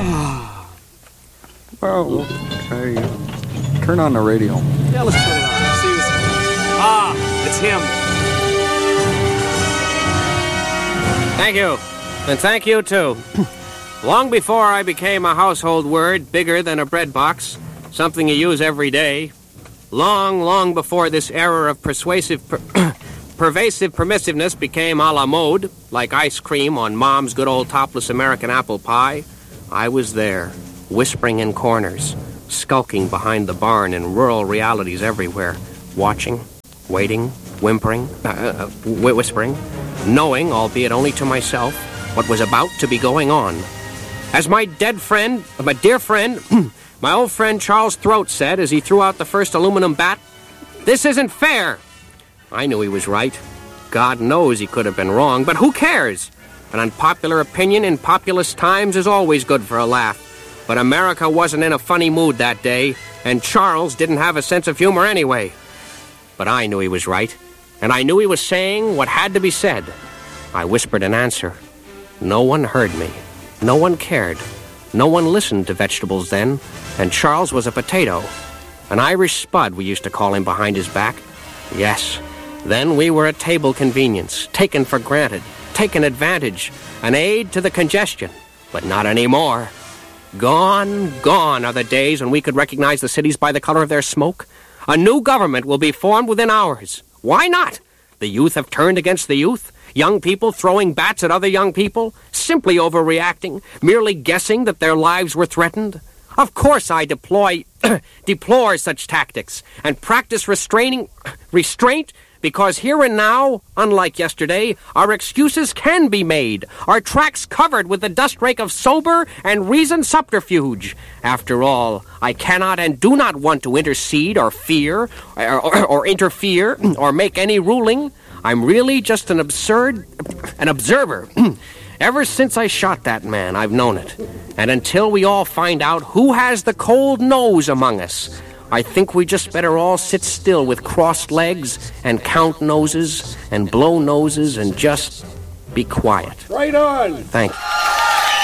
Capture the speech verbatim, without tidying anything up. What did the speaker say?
Well, okay. Turn on the radio. Yeah, let's turn it on. See who's... Ah, it's him. Thank you. And thank you, too. Long before I became a household word bigger than a bread box, something you use every day, long, long before this era of persuasive... Per- pervasive permissiveness became a la mode, like ice cream on Mom's good old topless American apple pie, I was there, whispering in corners, skulking behind the barn in rural realities everywhere, watching, waiting, whimpering, uh, uh, wh- whispering, knowing, albeit only to myself, what was about to be going on. As my dead friend, my dear friend, my old friend Charles Throat said as he threw out the first aluminum bat, "This isn't fair." I knew he was right. God knows he could have been wrong, but who cares? An unpopular opinion in populist times is always good for a laugh. But America wasn't in a funny mood that day, and Charles didn't have a sense of humor anyway. But I knew he was right, and I knew he was saying what had to be said. I whispered an answer. No one heard me. No one cared. No one listened to vegetables then, and Charles was a potato. An Irish spud, we used to call him behind his back. Yes. Then we were a table convenience, taken for granted, taken advantage, an aid to the congestion. But not anymore. Gone, gone are the days when we could recognize the cities by the color of their smoke. A new government will be formed within hours. Why not? The youth have turned against the youth. Young people throwing bats at other young people, simply overreacting, merely guessing that their lives were threatened. Of course I deploy, deplore such tactics and practice restraining, restraint, because here and now, unlike yesterday, our excuses can be made, our tracks covered with the dust rake of sober and reasoned subterfuge. After all, I cannot and do not want to intercede or fear or, or, or interfere or make any ruling. I'm really just an absurd, an observer. Ever since I shot that man, I've known it. And until we all find out who has the cold nose among us, I think we just better all sit still with crossed legs and count noses and blow noses and just be quiet. Right on. Thank you.